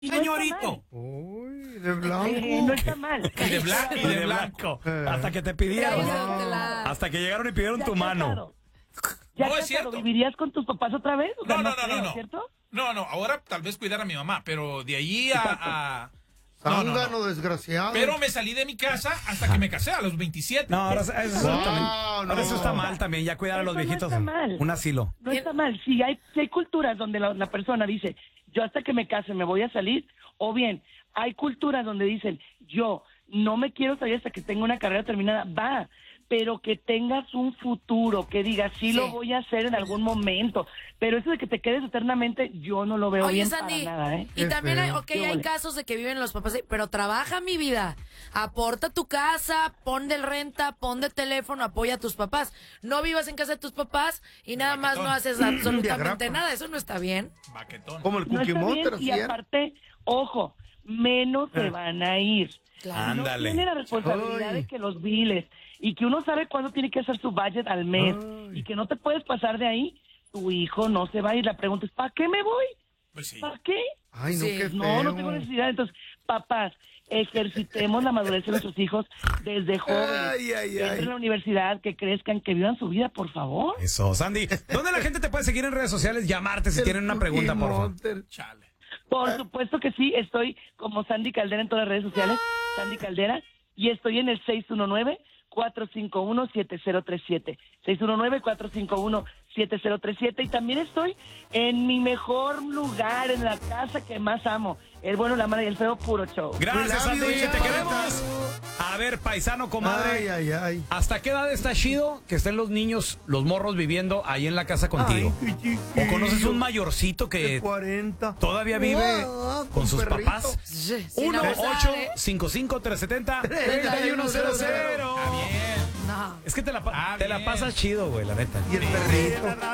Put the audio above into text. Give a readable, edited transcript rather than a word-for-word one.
señorito. Uy, de blanco. No está mal. Y de blanco. Hasta que te pidieron. Tela. Hasta que llegaron y pidieron Ya tu mano. casado. ¿Ya No, es casado, cierto. vivirías con tus papás otra vez? O sea, No, creo, ¿cierto? No, ahora tal vez cuidar a mi mamá, pero de allí a... Zángano, desgraciado. Pero me salí de mi casa hasta que me casé a los 27. No, ahora eso, no. eso está mal también, ya cuidar a los Eso no viejitos. está mal. Un asilo. No está mal. Si hay culturas donde la persona dice, yo hasta que me case me voy a salir, o bien hay culturas donde dicen, yo no me quiero salir hasta que tenga una carrera terminada, va, pero que tengas un futuro, que digas, sí lo voy a hacer en algún momento, pero eso de que te quedes eternamente, yo no lo veo Oye, bien Sandy, para nada, ¿eh? y también hay, ¿Qué hay huele? casos de que viven los papás, pero trabaja mi vida, aporta tu casa, pon de renta, pon de teléfono, apoya a tus papás. No vivas en casa de tus papás y nada más no haces absolutamente Diagrama. nada, eso no está bien. Baquetón. Como el No Cookie está bien, Monster, y así era. aparte, ojo, menos se van a ir. Claro. Ándale. No tiene la responsabilidad Ay. de que los biles y que uno sabe cuándo tiene que hacer su budget al mes y que no te puedes pasar de ahí. Tu hijo no se va a ir. La pregunta es, ¿para qué me voy? Pues sí. ¿Para qué? Ay, no, Sí. qué feo. No tengo necesidad. Entonces, papás, ejercitemos la madurez de nuestros hijos desde jóvenes. Ay, ay, Que entren ay. a la universidad, que crezcan, que vivan su vida, por favor. Eso, Sandy. ¿Dónde la gente te puede seguir en redes sociales? Llamarte si tienen una pregunta, por favor. Chale. Por supuesto que sí, estoy como Sandy Caldera en todas las redes sociales, Sandy Caldera, y estoy en el 619-451-7037. 619-451-7037, y también estoy en mi mejor lugar, en la casa que más amo, el bueno, la mala y el feo, puro show. Gracias, We love Sandy. you, Te ya. queremos. A ver, paisano, comadre. Ay, ay, ay. ¿Hasta qué edad está chido que estén los niños, los morros viviendo ahí en la casa contigo? Ay, qué chiquillo. ¿O conoces un mayorcito De que 40. todavía vive Wow, con sus perrito. papás? Sin abusar, ¿eh? 1-855-370-3100. No. Es que te la Ah, pasas chido, güey, la neta. Y el perrito.